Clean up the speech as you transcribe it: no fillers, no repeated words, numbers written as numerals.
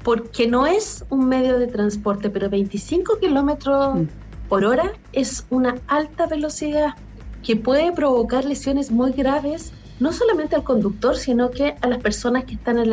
porque no es un medio de transporte, pero 25 kilómetros por hora es una alta velocidad que puede provocar lesiones muy graves, no solamente al conductor, sino que a las personas que están en